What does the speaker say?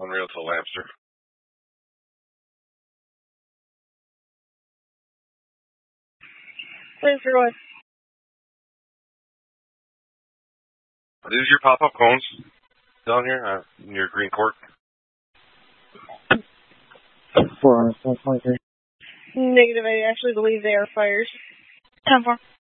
Unreal to Lamster. Lamster 1. Are these your pop-up cones down here near Green Court? 4 on 1.3. Negative, I actually believe they are fires. 10-4.